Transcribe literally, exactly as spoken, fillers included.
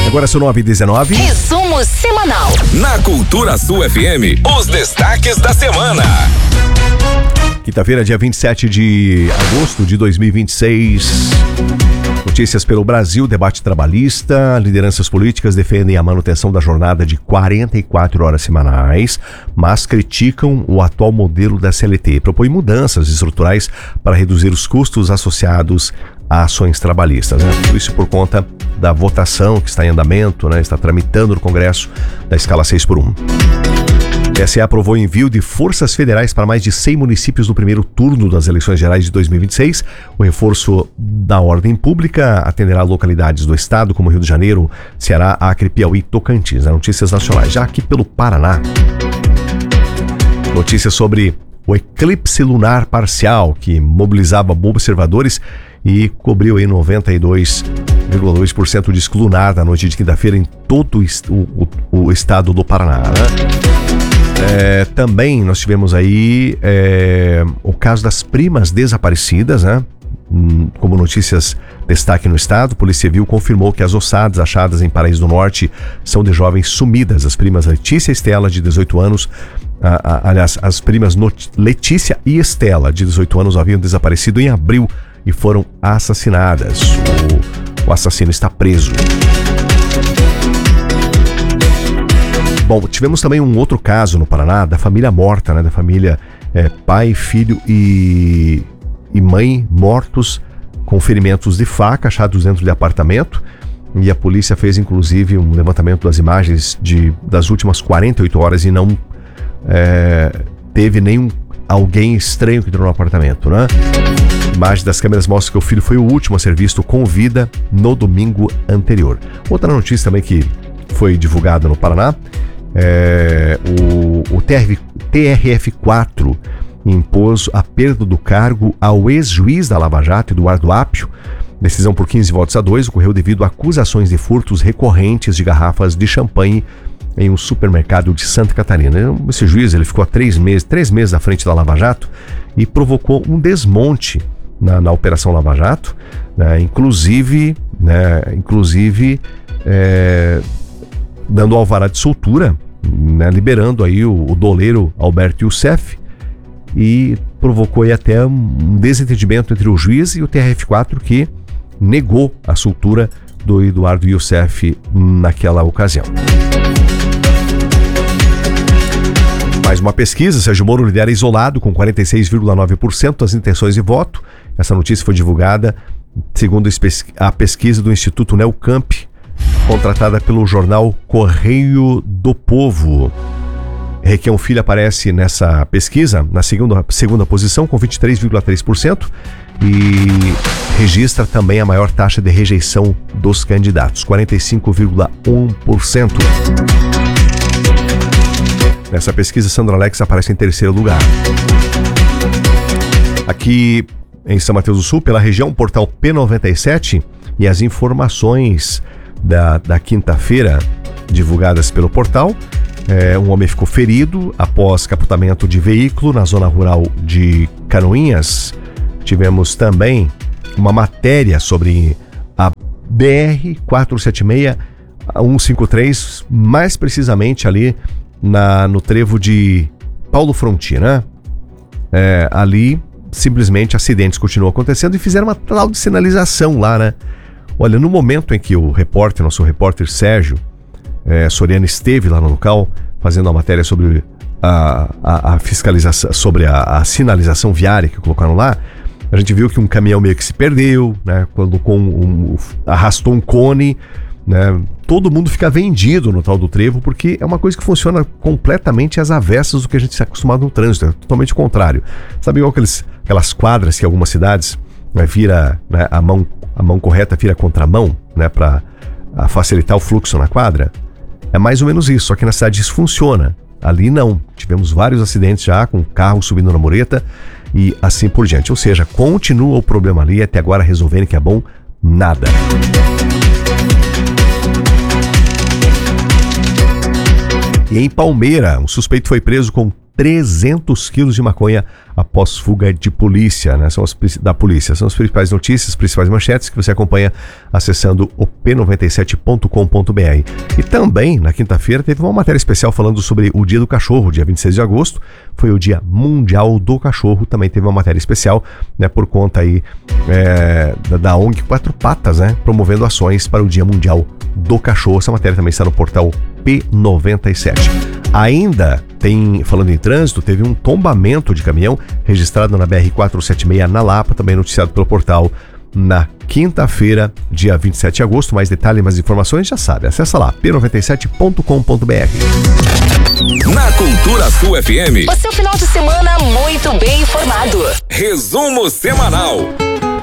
Agora são nove e dezenove. Resumo semanal. Na Cultura Sul F M, os destaques da semana. Quinta-feira, dia vinte e sete de agosto de dois mil e vinte e seis. Notícias pelo Brasil, debate trabalhista. Lideranças políticas defendem a manutenção da jornada de quarenta e quatro horas semanais, mas criticam o atual modelo da C L T. Propõem mudanças estruturais para reduzir os custos associados a ações trabalhistas, né? Tudo isso por conta da votação que está em andamento, né? Está tramitando no Congresso da escala seis por um. O T S E aprovou o envio de forças federais para mais de cem municípios no primeiro turno das eleições gerais de dois mil e vinte e seis. O reforço da ordem pública atenderá localidades do estado, como Rio de Janeiro, Ceará, Acre, Piauí e Tocantins. Notícias nacionais. Já aqui pelo Paraná. Notícias sobre o eclipse lunar parcial, que mobilizava observadores e cobriu aí noventa e dois vírgula dois por cento de disco lunar na noite de quinta-feira em todo o, o, o estado do Paraná, né? É, também nós tivemos aí é, o caso das primas desaparecidas, né? Como notícias destaque no estado, a Polícia Civil confirmou que as ossadas achadas em Paraíso do Norte são de jovens sumidas. As primas Letícia e Estela, de dezoito anos, a, a, aliás, as primas Not- Letícia e Estela, de dezoito anos, haviam desaparecido em abril e foram assassinadas. O, o assassino está preso. Bom, tivemos também um outro caso no Paraná, da família morta, né? Da família é, pai, filho e, e mãe mortos com ferimentos de faca achados dentro de apartamento. E a polícia fez inclusive um levantamento das imagens de, das últimas quarenta e oito horas e não é, teve nenhum alguém estranho que entrou no apartamento, né? Imagens das câmeras mostram que o filho foi o último a ser visto com vida no domingo anterior. Outra notícia também que foi divulgada no Paraná, é, o, o T R F quatro impôs a perda do cargo ao ex-juiz da Lava Jato, Eduardo Apio. Decisão por quinze votos a dois ocorreu devido a acusações de furtos recorrentes de garrafas de champanhe em um supermercado de Santa Catarina. Esse juiz ele ficou há três meses, três meses à frente da Lava Jato e provocou um desmonte na, na Operação Lava Jato, né? inclusive, né? inclusive é, dando alvará de soltura, né? liberando aí o, o doleiro Alberto Youssef, e provocou aí até um desentendimento entre o juiz e o T R F quatro, que negou a soltura do Eduardo Youssef naquela ocasião. Mais uma pesquisa, Sérgio Moro lidera isolado com quarenta e seis vírgula nove por cento das intenções de voto. Essa notícia foi divulgada segundo a pesquisa do Instituto Neocamp, contratada pelo jornal Correio do Povo. Requião Filho aparece nessa pesquisa na segunda, segunda posição com vinte e três vírgula três por cento e registra também a maior taxa de rejeição dos candidatos, quarenta e cinco vírgula um por cento. Nessa pesquisa, Sandro Alex aparece em terceiro lugar. Aqui em São Mateus do Sul, pela região, portal P noventa e sete e as informações da, da quinta-feira divulgadas pelo portal. É, um homem ficou ferido após capotamento de veículo na zona rural de Canoinhas. Tivemos também uma matéria sobre a B R quatrocentos e setenta e seis, cento e cinquenta e três, mais precisamente ali na, no trevo de Paulo Fronti, né? É, ali, simplesmente, acidentes continuam acontecendo e fizeram uma tal de sinalização lá, né? Olha, no momento em que o repórter, nosso repórter Sérgio é, Soriano esteve lá no local, fazendo a matéria sobre a, a, a fiscalização, sobre a, a sinalização viária que colocaram lá, a gente viu que um caminhão meio que se perdeu, né? Quando com um, arrastou um cone, né? Todo mundo fica vendido no tal do trevo, porque é uma coisa que funciona completamente às avessas do que a gente está acostumado no trânsito, é totalmente o contrário. Sabe igual aqueles, aquelas quadras que algumas cidades, né, vira, né, a, mão, a mão correta vira contramão, né, para facilitar o fluxo na quadra? É mais ou menos isso, só que na cidade isso funciona. Ali não. Tivemos vários acidentes já com carro subindo na mureta e assim por diante. Ou seja, continua o problema ali, até agora resolverem que é bom, nada. E em Palmeira, um suspeito foi preso com trezentos quilos de maconha após fuga de polícia, né? São as, da polícia. São as principais notícias, as principais manchetes que você acompanha acessando o p noventa e sete ponto com ponto b r. E também, na quinta-feira, teve uma matéria especial falando sobre o Dia do Cachorro, dia vinte e seis de agosto. Foi o Dia Mundial do Cachorro. Também teve uma matéria especial, né, por conta aí é, da, da O N G Quatro Patas, né, promovendo ações para o Dia Mundial do Cachorro. Essa matéria também está no portal P noventa e sete. Ainda tem, falando em trânsito, teve um tombamento de caminhão registrado na B R quatrocentos e setenta e seis na Lapa, também noticiado pelo portal na quinta-feira, dia vinte e sete de agosto. Mais detalhes, mais informações, já sabe, acessa lá, p noventa e sete ponto com ponto b r. Na Cultura Sul F M, o seu final de semana muito bem informado. Resumo semanal.